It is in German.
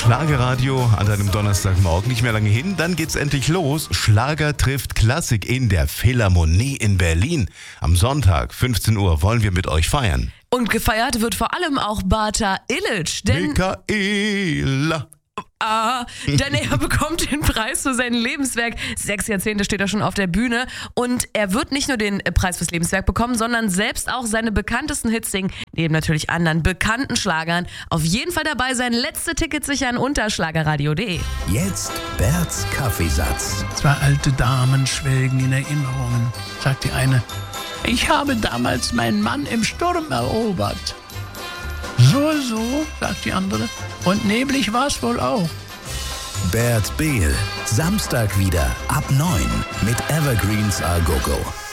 Schlagerradio an deinem Donnerstagmorgen, nicht mehr lange hin, dann geht's endlich los. Schlager trifft Klassik in der Philharmonie in Berlin. Am Sonntag, 15 Uhr, wollen wir mit euch feiern. Und gefeiert wird vor allem auch Bata Illich, denn Michaela. denn er bekommt den Preis für sein Lebenswerk. 6 Jahrzehnte steht er schon auf der Bühne. Und er wird nicht nur den Preis fürs Lebenswerk bekommen, sondern selbst auch seine bekanntesten Hits singen, neben natürlich anderen bekannten Schlagern. Auf jeden Fall dabei sein. Letzte Tickets sichern unter schlagerradio.de. Jetzt Berts Kaffeesatz. 2 alte Damen schwelgen in Erinnerungen, sagt die eine. Ich habe damals meinen Mann im Sturm erobert. So, sagt die andere. Und neblig war es wohl auch. Bert Behl, Samstag wieder ab 9 mit Evergreens A Go Go.